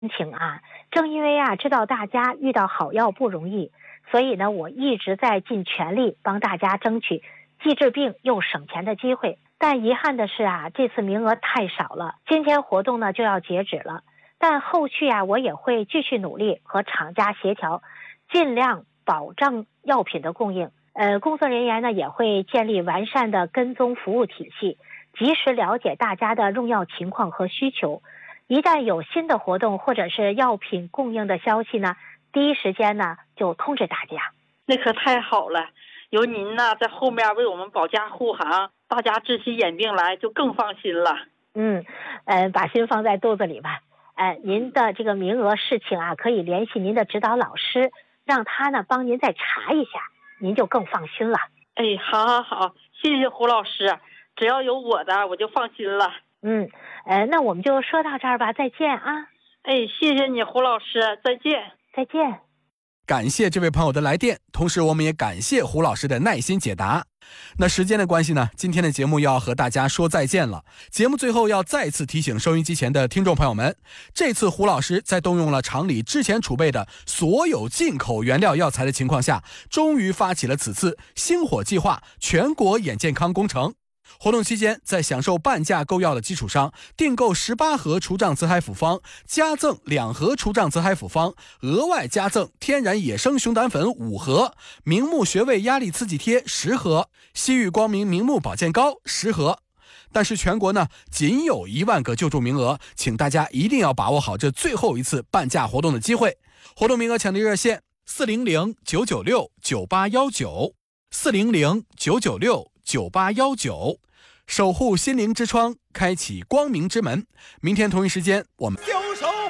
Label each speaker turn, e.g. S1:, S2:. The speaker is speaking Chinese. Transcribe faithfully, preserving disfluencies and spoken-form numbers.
S1: 请啊，正因为啊知道大家遇到好药不容易，所以呢，我一直在尽全力帮大家争取既治病又省钱的机会。但遗憾的是啊，这次名额太少了，今天活动呢就要截止了。但后续啊，我也会继续努力和厂家协调，尽量保障药品的供应。呃，工作人员呢也会建立完善的跟踪服务体系，及时了解大家的用药情况和需求。一旦有新的活动或者是药品供应的消息呢，第一时间呢就通知大家。
S2: 那可太好了，有您呢在后面为我们保驾护航，大家治起眼病来就更放心了。
S1: 嗯，呃，把心放在肚子里吧。呃，您的这个名额事情啊，可以联系您的指导老师，让他呢帮您再查一下，您就更放心了。
S2: 哎，好好好，谢谢胡老师，只要有我的我就放心了。
S1: 嗯，呃，那我们就说到这儿吧，再见啊。
S2: 哎，谢谢你胡老师，再见。
S1: 再见。
S3: 感谢这位朋友的来电，同时我们也感谢胡老师的耐心解答。那时间的关系呢，今天的节目要和大家说再见了。节目最后要再次提醒收音机前的听众朋友们，这次胡老师在动用了厂里之前储备的所有进口原料药材的情况下，终于发起了此次星火计划全国眼健康工程。活动期间，在享受半价购药的基础上，订购十八盒除障紫海复方，加赠两盒除障紫海复方，额外加赠天然野生熊胆粉五盒，明目穴位压力刺激贴十盒，西域光明明目保健膏十盒。但是全国呢仅有一万个救助名额，请大家一定要把握好这最后一次半价活动的机会。活动名额抢地热线四零零九九六九八一九 四零零九九六九八一九，守护心灵之窗，开启光明之门。明天同一时间我们
S4: 右手